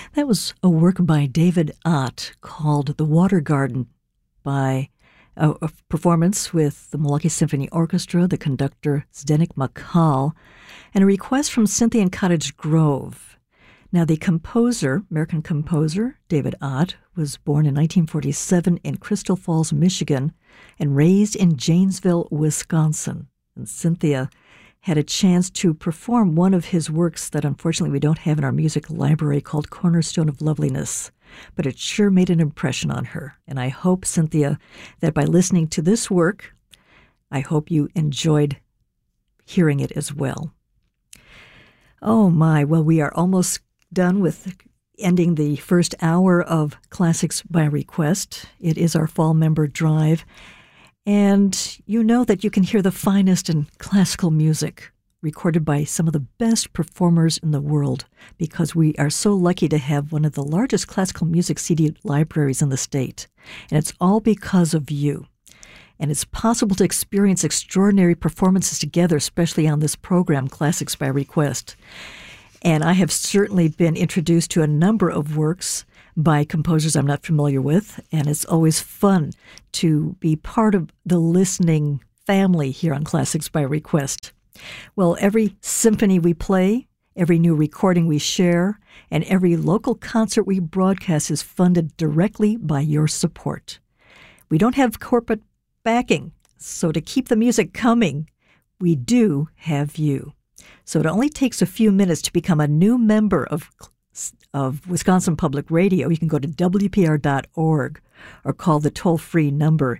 That was a work by David Ott called The Water Garden, by a performance with the Milwaukee Symphony Orchestra, the conductor Zdeněk Makal, and a request from Cynthia in Cottage Grove. Now, the composer, American composer, David Ott, was born in 1947 in Crystal Falls, Michigan, and raised in Janesville, Wisconsin. And Cynthia had a chance to perform one of his works that unfortunately we don't have in our music library, called Cornerstone of Loveliness. But it sure made an impression on her. And I hope, Cynthia, that by listening to this work, I hope you enjoyed hearing it as well. Oh my, well, we are almost done with ending the first hour of Classics by Request. It is our fall member drive. And you know that you can hear the finest in classical music recorded by some of the best performers in the world, because we are so lucky to have one of the largest classical music CD libraries in the state. And it's all because of you. And it's possible to experience extraordinary performances together, especially on this program, Classics by Request. And I have certainly been introduced to a number of works by composers I'm not familiar with, and it's always fun to be part of the listening family here on Classics by Request. Well, every symphony we play, every new recording we share, and every local concert we broadcast is funded directly by your support. We don't have corporate backing, so to keep the music coming, we do have you. So it only takes a few minutes to become a new member of Wisconsin Public Radio. You can go to WPR.org or call the toll-free number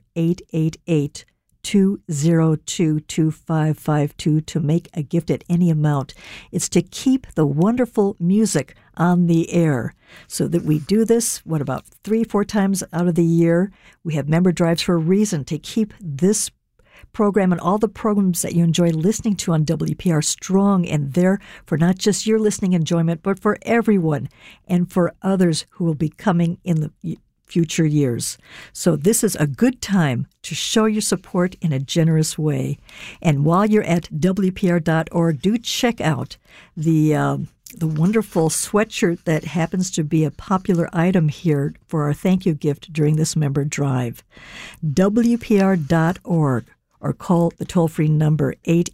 888-202-2552 to make a gift at any amount. It's to keep the wonderful music on the air, so that we do this, about 3-4 times out of the year. We have member drives for a reason, to keep this program and all the programs that you enjoy listening to on WPR strong and there for not just your listening enjoyment, but for everyone and for others who will be coming in the future years. So this is a good time to show your support in a generous way. And while you're at WPR.org, do check out the wonderful sweatshirt that happens to be a popular item here for our thank you gift during this member drive. WPR.org, or call the toll-free number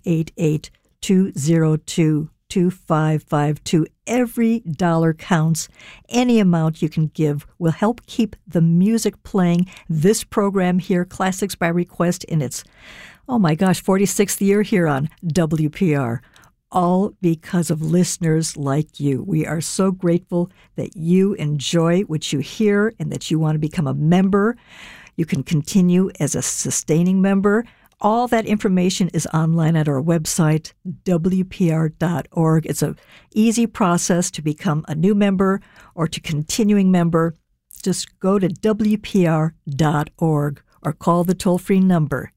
888-202-2552. Every dollar counts. Any amount you can give will help keep the music playing. This program here, Classics by Request, in its, 46th year here on WPR. All because of listeners like you. We are so grateful that you enjoy what you hear and that you want to become a member. You can continue as a sustaining member. All that information is online at our website, WPR.org. It's an easy process to become a new member or to continuing member. Just go to WPR.org or call the toll-free number,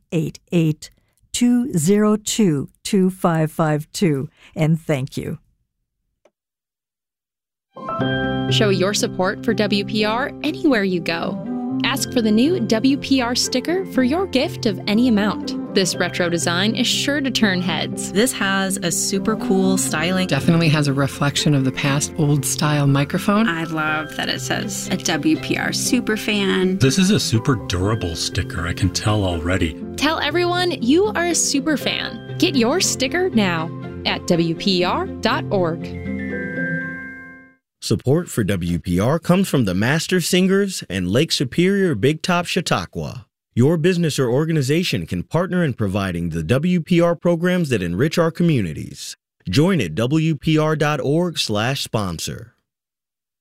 888-202-2552. And thank you. Show your support for WPR anywhere you go. Ask for the new WPR sticker for your gift of any amount. This retro design is sure to turn heads. This has a super cool styling. Definitely has a reflection of the past old-style microphone. I love that it says a WPR superfan. This is a super durable sticker, I can tell already. Tell everyone you are a super fan. Get your sticker now at WPR.org. Support for WPR comes from the Master Singers and Lake Superior Big Top Chautauqua. Your business or organization can partner in providing the WPR programs that enrich our communities. Join at WPR.org/sponsor.